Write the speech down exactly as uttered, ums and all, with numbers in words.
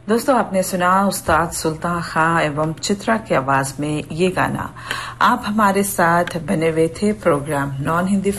दोस्तों, आपने सुना उस्ताद सुल्तान खां एवं चित्रा की आवाज में ये गाना। आप हमारे साथ बने हुए थे प्रोग्राम नॉन हिंदी